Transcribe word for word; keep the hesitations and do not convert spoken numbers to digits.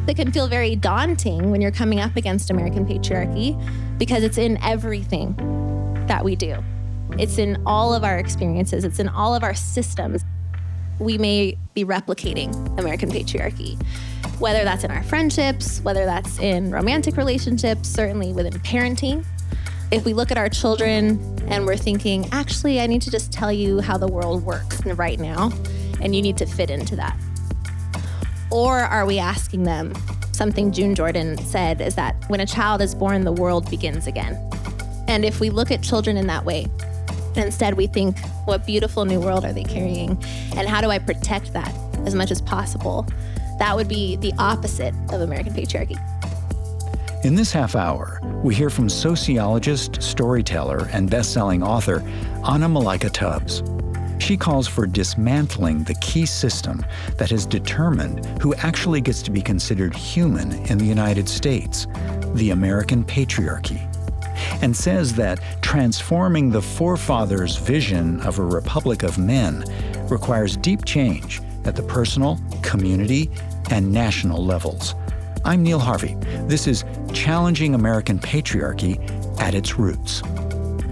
that can feel very daunting when you're coming up against American patriarchy because it's in everything that we do. It's in all of our experiences. It's in all of our systems. We may be replicating American patriarchy, whether that's in our friendships, whether that's in romantic relationships, certainly within parenting. If we look at our children and we're thinking, actually, I need to just tell you how the world works right now, and you need to fit into that. Or are we asking them, something June Jordan said is that when a child is born, the world begins again. And if we look at children in that way, and instead we think, what beautiful new world are they carrying? And how do I protect that as much as possible? That would be the opposite of American patriarchy. In this half hour, we hear from sociologist, storyteller, and best-selling author Anna Malaika Tubbs. She calls for dismantling the key system that has determined who actually gets to be considered human in the United States, the American patriarchy, and says that transforming the forefathers' vision of a republic of men requires deep change at the personal, community, and national levels. I'm Neil Harvey. This is Challenging American Patriarchy at its Roots.